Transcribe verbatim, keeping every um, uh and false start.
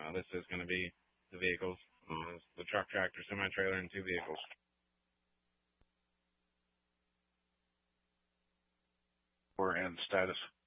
Uh, this is going to be the vehicles, uh, the truck, tractor, semi-trailer, and two vehicles. And status.